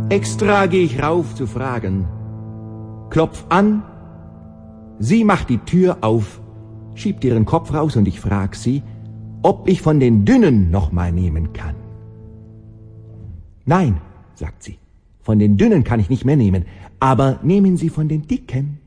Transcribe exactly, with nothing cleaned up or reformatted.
Extra geh ich rauf zu fragen. Klopf an, sie macht die Tür auf, schiebt ihren Kopf raus und ich frag sie, ob ich von den Dünnen noch mal nehmen kann. Nein, sagt sie, von den Dünnen kann ich nicht mehr nehmen, aber nehmen Sie von den Dicken.